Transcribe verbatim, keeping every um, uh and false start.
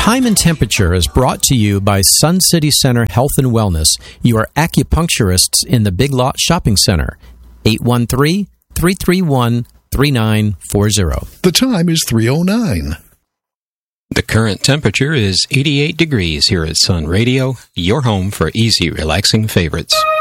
Time and Temperature is brought to you by Sun City Center Health and Wellness. You are acupuncturists in the Big Lot Shopping Center. eight one three, three three one, three nine four zero. The time is three oh nine. The current temperature is eighty-eight degrees here at Sun Radio, your home for easy, relaxing favorites.